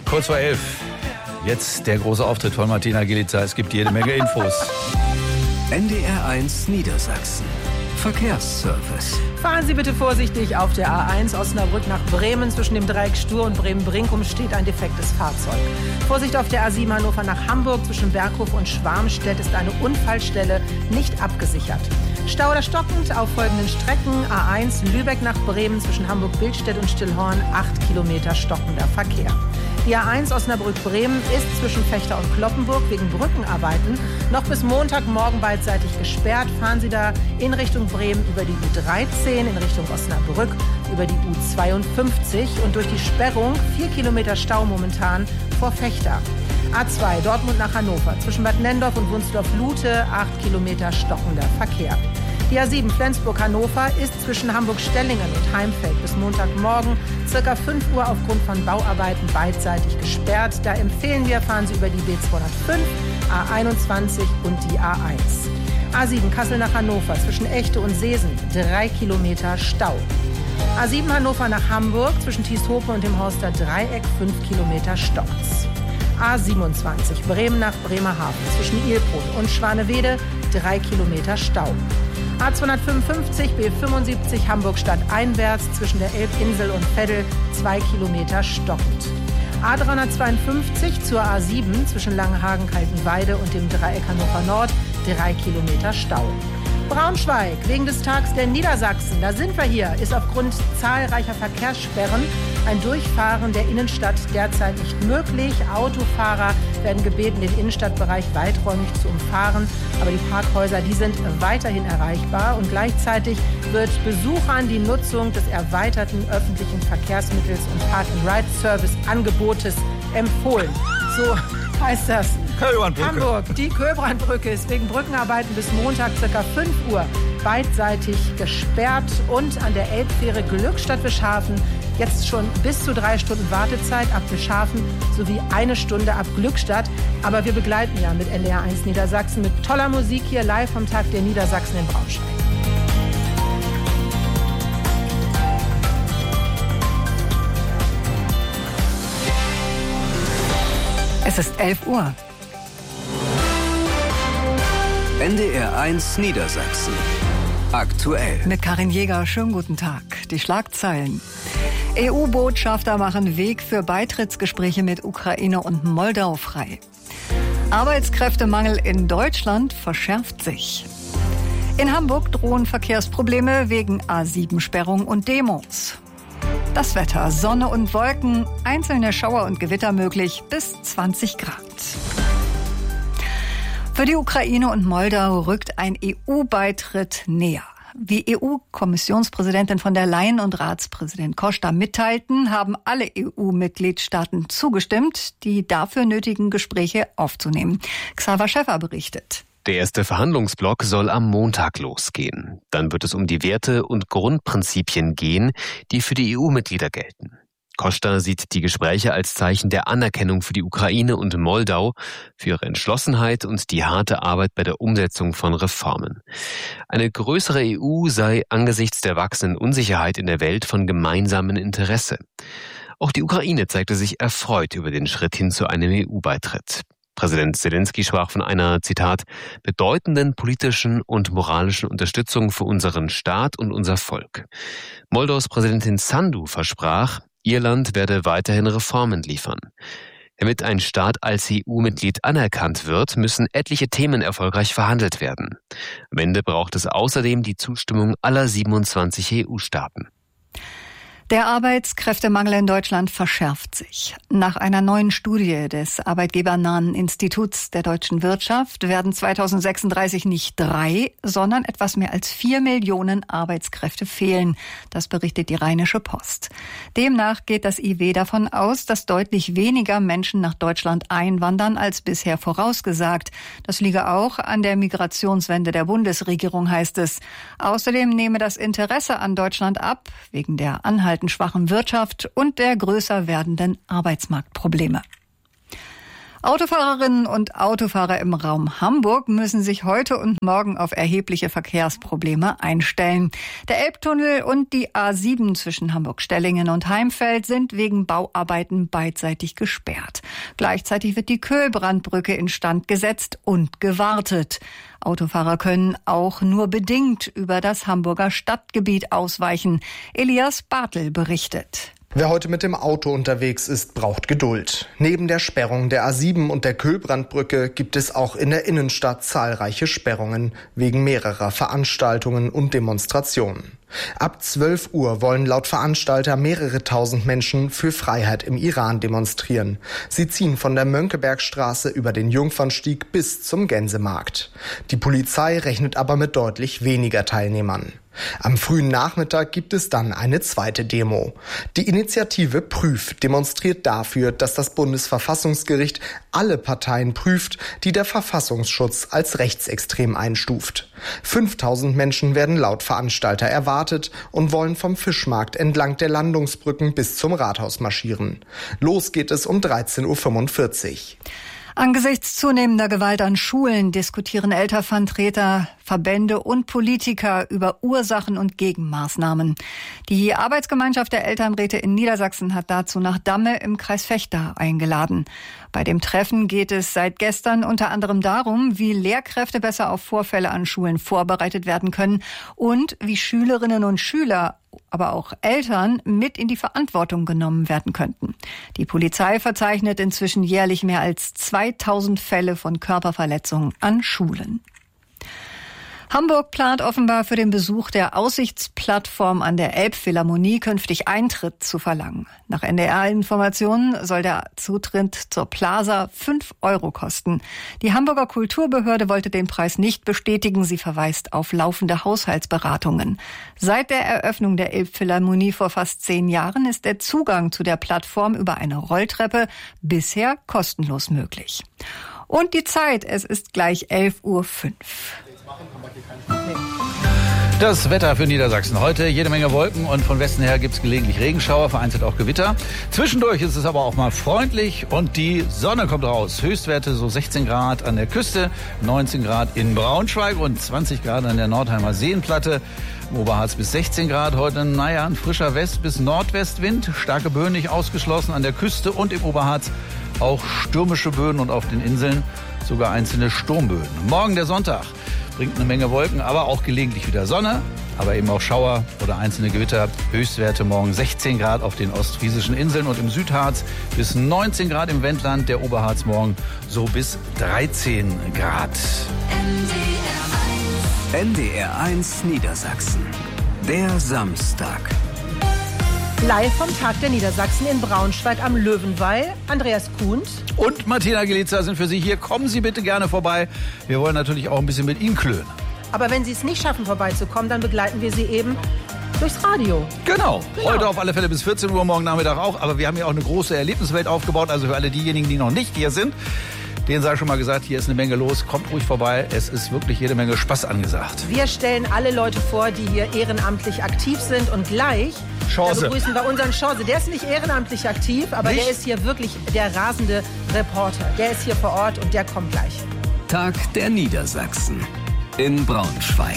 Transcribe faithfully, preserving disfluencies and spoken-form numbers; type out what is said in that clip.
Kurz vor elf. Jetzt der große Auftritt von Martina Gelica. Es gibt jede Menge Infos. N D R eins Niedersachsen. Verkehrsservice. Fahren Sie bitte vorsichtig auf der A eins Osnabrück nach Bremen. Zwischen dem Dreieck Stur und Bremen-Brinkum steht ein defektes Fahrzeug. Vorsicht auf der A sieben Hannover nach Hamburg. Zwischen Berghof und Schwarmstedt ist eine Unfallstelle nicht abgesichert. Stau oder stockend auf folgenden Strecken. A eins Lübeck nach Bremen zwischen Hamburg-Bildstedt und Stillhorn. acht Kilometer stockender Verkehr. Die A eins Osnabrück-Bremen ist zwischen Fechter und Kloppenburg wegen Brückenarbeiten noch bis Montagmorgen beidseitig gesperrt. Fahren Sie da in Richtung Bremen über die U dreizehn, in Richtung Osnabrück über die U zweiundfünfzig und durch die Sperrung vier Kilometer Stau momentan vor Fechter. A zwei Dortmund nach Hannover zwischen Bad Nenndorf und Wunsdorf-Lute, acht Kilometer stockender Verkehr. Die A sieben Flensburg-Hannover ist zwischen Hamburg-Stellingen und Heimfeld bis Montagmorgen circa fünf Uhr aufgrund von Bauarbeiten beidseitig gesperrt. Da empfehlen wir, fahren Sie über die B zweihundertfünf, A einundzwanzig und die A eins. A sieben Kassel nach Hannover zwischen Echte und Seesen, drei Kilometer Stau. A sieben Hannover nach Hamburg zwischen Thieshofen und dem Horster Dreieck, fünf Kilometer stockt's. A siebenundzwanzig Bremen nach Bremerhaven zwischen Ilpol und Schwanewede, drei Kilometer Stau. A zweihundertfünfundfünfzig B fünfundsiebzig Hamburg-Stadt einwärts zwischen der Elbinsel und Veddel, zwei Kilometer stockend. A dreihundertzweiundfünfzig zur A sieben zwischen Langenhagen-Kaltenweide und dem Dreieck Hannover Nord, drei Kilometer Stau. Braunschweig, wegen des Tags der Niedersachsen, da sind wir hier, ist aufgrund zahlreicher Verkehrssperren ein Durchfahren der Innenstadt derzeit nicht möglich. Autofahrer werden gebeten, den Innenstadtbereich weiträumig zu umfahren. Aber die Parkhäuser, die sind weiterhin erreichbar. Und gleichzeitig wird Besuchern die Nutzung des erweiterten öffentlichen Verkehrsmittels und Park-and-Ride-Service-Angebotes empfohlen. So heißt das. Hamburg, die Köbrandbrücke ist wegen Brückenarbeiten bis Montag ca. fünf Uhr beidseitig gesperrt und an der Elbfähre Glückstadt-Wischhafen jetzt schon bis zu drei Stunden Wartezeit ab Wischhafen sowie eine Stunde ab Glückstadt. Aber wir begleiten ja mit N D R eins Niedersachsen mit toller Musik hier live vom Tag der Niedersachsen in Braunschweig. Es ist elf Uhr. N D R eins Niedersachsen. Aktuell. Mit Karin Jäger, schönen guten Tag. Die Schlagzeilen. E U-Botschafter machen Weg für Beitrittsgespräche mit Ukraine und Moldau frei. Arbeitskräftemangel in Deutschland verschärft sich. In Hamburg drohen Verkehrsprobleme wegen A sieben Sperrung und Demos. Das Wetter, Sonne und Wolken, einzelne Schauer und Gewitter möglich bis zwanzig Grad. Für die Ukraine und Moldau rückt ein E U-Beitritt näher. Wie E U-Kommissionspräsidentin von der Leyen und Ratspräsident Costa mitteilten, haben alle E U-Mitgliedstaaten zugestimmt, die dafür nötigen Gespräche aufzunehmen. Xaver Schäffer berichtet. Der erste Verhandlungsblock soll am Montag losgehen. Dann wird es um die Werte und Grundprinzipien gehen, die für die E U-Mitglieder gelten. Costa sieht die Gespräche als Zeichen der Anerkennung für die Ukraine und Moldau, für ihre Entschlossenheit und die harte Arbeit bei der Umsetzung von Reformen. Eine größere E U sei angesichts der wachsenden Unsicherheit in der Welt von gemeinsamem Interesse. Auch die Ukraine zeigte sich erfreut über den Schritt hin zu einem E U-Beitritt. Präsident Zelensky sprach von einer, Zitat, bedeutenden politischen und moralischen Unterstützung für unseren Staat und unser Volk. Moldaus Präsidentin Sandu versprach, ihr Land werde weiterhin Reformen liefern. Damit ein Staat als E U-Mitglied anerkannt wird, müssen etliche Themen erfolgreich verhandelt werden. Am Ende braucht es außerdem die Zustimmung aller siebenundzwanzig E U-Staaten. Der Arbeitskräftemangel in Deutschland verschärft sich. Nach einer neuen Studie des Arbeitgebernahen Instituts der deutschen Wirtschaft werden zweitausendsechsunddreißig nicht drei, sondern etwas mehr als vier Millionen Arbeitskräfte fehlen. Das berichtet die Rheinische Post. Demnach geht das I W davon aus, dass deutlich weniger Menschen nach Deutschland einwandern als bisher vorausgesagt. Das liege auch an der Migrationswende der Bundesregierung, heißt es. Außerdem nehme das Interesse an Deutschland ab, wegen der anhaltend schwachen Wirtschaft und der größer werdenden Arbeitsmarktprobleme. Autofahrerinnen und Autofahrer im Raum Hamburg müssen sich heute und morgen auf erhebliche Verkehrsprobleme einstellen. Der Elbtunnel und die A sieben zwischen Hamburg-Stellingen und Heimfeld sind wegen Bauarbeiten beidseitig gesperrt. Gleichzeitig wird die Köhlbrandbrücke instand gesetzt und gewartet. Autofahrer können auch nur bedingt über das Hamburger Stadtgebiet ausweichen. Elias Bartel berichtet. Wer heute mit dem Auto unterwegs ist, braucht Geduld. Neben der Sperrung der A sieben und der Köhlbrandbrücke gibt es auch in der Innenstadt zahlreiche Sperrungen wegen mehrerer Veranstaltungen und Demonstrationen. Ab zwölf Uhr wollen laut Veranstalter mehrere tausend Menschen für Freiheit im Iran demonstrieren. Sie ziehen von der Mönckebergstraße über den Jungfernstieg bis zum Gänsemarkt. Die Polizei rechnet aber mit deutlich weniger Teilnehmern. Am frühen Nachmittag gibt es dann eine zweite Demo. Die Initiative Prüf demonstriert dafür, dass das Bundesverfassungsgericht alle Parteien prüft, die der Verfassungsschutz als rechtsextrem einstuft. fünftausend Menschen werden laut Veranstalter erwartet und wollen vom Fischmarkt entlang der Landungsbrücken bis zum Rathaus marschieren. Los geht es um dreizehn Uhr fünfundvierzig. Angesichts zunehmender Gewalt an Schulen diskutieren Elternvertreter, Verbände und Politiker über Ursachen und Gegenmaßnahmen. Die Arbeitsgemeinschaft der Elternräte in Niedersachsen hat dazu nach Damme im Kreis Vechta eingeladen. Bei dem Treffen geht es seit gestern unter anderem darum, wie Lehrkräfte besser auf Vorfälle an Schulen vorbereitet werden können und wie Schülerinnen und Schüler, aber auch Eltern mit in die Verantwortung genommen werden könnten. Die Polizei verzeichnet inzwischen jährlich mehr als zweitausend Fälle von Körperverletzungen an Schulen. Hamburg plant offenbar für den Besuch der Aussichtsplattform an der Elbphilharmonie künftig Eintritt zu verlangen. Nach N D R-Informationen soll der Zutritt zur Plaza fünf Euro kosten. Die Hamburger Kulturbehörde wollte den Preis nicht bestätigen. Sie verweist auf laufende Haushaltsberatungen. Seit der Eröffnung der Elbphilharmonie vor fast zehn Jahren ist der Zugang zu der Plattform über eine Rolltreppe bisher kostenlos möglich. Und die Zeit, es ist gleich elf Uhr fünf. Das Wetter für Niedersachsen heute, jede Menge Wolken und von Westen her gibt es gelegentlich Regenschauer, vereinzelt auch Gewitter. Zwischendurch ist es aber auch mal freundlich und die Sonne kommt raus. Höchstwerte so sechzehn Grad an der Küste, neunzehn Grad in Braunschweig und zwanzig Grad an der Nordheimer Seenplatte. Im Oberharz bis sechzehn Grad, heute naja, ein frischer West- bis Nordwestwind, starke Böen nicht ausgeschlossen an der Küste und im Oberharz auch stürmische Böen und auf den Inseln sogar einzelne Sturmböen. Morgen der Sonntag bringt eine Menge Wolken, aber auch gelegentlich wieder Sonne, aber eben auch Schauer oder einzelne Gewitter. Höchstwerte morgen sechzehn Grad auf den ostfriesischen Inseln und im Südharz bis neunzehn Grad im Wendland, der Oberharz morgen so bis dreizehn Grad. N D R eins Niedersachsen. Der Samstag. Live vom Tag der Niedersachsen in Braunschweig am Löwenwall. Andreas Kuhnt und Martina Gelica sind für Sie hier. Kommen Sie bitte gerne vorbei. Wir wollen natürlich auch ein bisschen mit Ihnen klönen. Aber wenn Sie es nicht schaffen, vorbeizukommen, dann begleiten wir Sie eben durchs Radio. Genau. genau. Heute auf alle Fälle bis vierzehn Uhr, morgen Nachmittag auch. Aber wir haben ja auch eine große Erlebniswelt aufgebaut. Also für alle diejenigen, die noch nicht hier sind, denen sei schon mal gesagt, hier ist eine Menge los. Kommt ruhig vorbei. Es ist wirklich jede Menge Spaß angesagt. Wir stellen alle Leute vor, die hier ehrenamtlich aktiv sind. Und gleich Chance. Da begrüßen wir unseren Chance. Der ist nicht ehrenamtlich aktiv, aber nicht? Der ist hier wirklich der rasende Reporter. Der ist hier vor Ort und der kommt gleich. Tag der Niedersachsen in Braunschweig.